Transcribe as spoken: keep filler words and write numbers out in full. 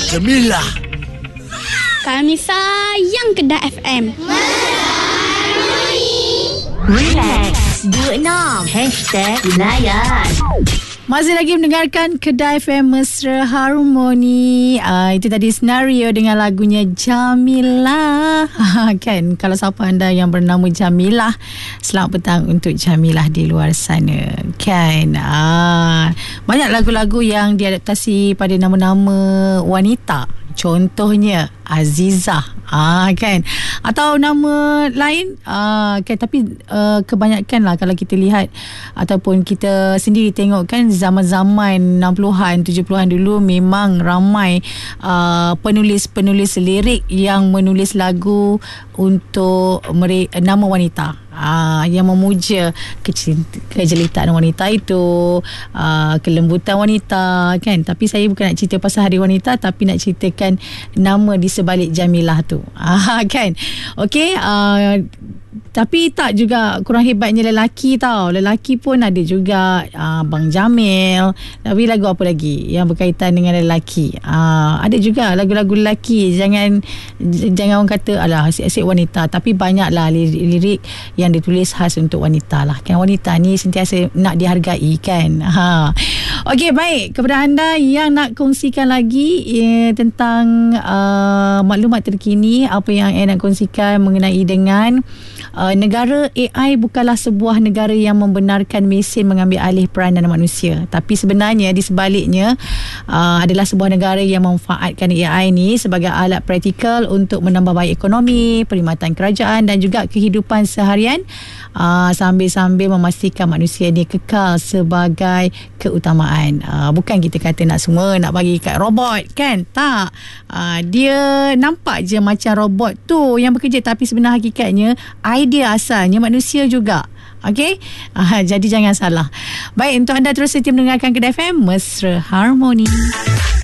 Jamilah. Kami sayang Kedah F M. Relax dua enam Hashtag Layan. Masih lagi mendengarkan Kedah F M Mesra Harmoni. uh, Itu tadi senario dengan lagunya Jamilah. Kan, kalau siapa anda yang bernama Jamilah, selamat petang untuk Jamilah di luar sana. Kan, uh, banyak lagu-lagu yang diadaptasi pada nama-nama wanita. Contohnya Azizah, ah kan, atau nama lain, ah kan. Tapi uh, kebanyakan lah kalau kita lihat ataupun kita sendiri tengok kan, zaman-zaman enam puluhan tujuh puluhan dulu memang ramai uh, penulis-penulis lirik yang menulis lagu untuk mere- nama wanita. Ah, yang memuja kejelitaan wanita itu, ah, kelembutan wanita kan. Tapi saya bukan nak cerita pasal Hari Wanita, tapi nak ceritakan nama di sebalik Jamilah tu, ah, kan. Okey, ah, tapi tak juga kurang hebatnya lelaki tau. Lelaki pun ada juga, uh, Bang Jamil. Tapi lagu apa lagi yang berkaitan dengan lelaki? Uh, ada juga lagu-lagu lelaki. Jangan jangan orang kata alah asyik-asyik wanita. Tapi banyaklah lirik yang ditulis khas untuk wanita lah. Kan wanita ni sentiasa nak dihargai kan. Ha. Okey, baik. Kepada anda yang nak kongsikan lagi eh, tentang uh, maklumat terkini, apa yang saya nak kongsikan mengenai dengan Uh, negara A I bukanlah sebuah negara yang membenarkan mesin mengambil alih peranan manusia, tapi sebenarnya di sebaliknya uh, adalah sebuah negara yang memanfaatkan A I ni sebagai alat praktikal untuk menambah baik ekonomi, perkhidmatan kerajaan dan juga kehidupan seharian, uh, sambil-sambil memastikan manusia ni kekal sebagai keutamaan. Uh, bukan kita kata nak semua nak bagi kat robot kan, tak. Uh, dia nampak je macam robot tu yang bekerja, tapi sebenarnya hakikatnya idea asalnya manusia juga. Okey, uh, jadi jangan salah. Baik, untuk anda terus setia mendengarkan Kedah F M Mesra Harmoni.